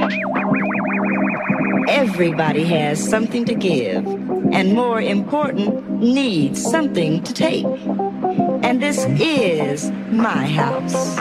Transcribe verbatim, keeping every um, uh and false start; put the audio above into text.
Everybody has something to give, and more important, needs something to take. And this is my house.